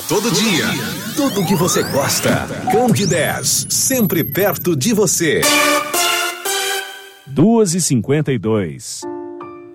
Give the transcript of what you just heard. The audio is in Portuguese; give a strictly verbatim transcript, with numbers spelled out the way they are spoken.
todo dia. Tudo que você gosta. Candidez, sempre perto de você. duas e cinquenta e dois.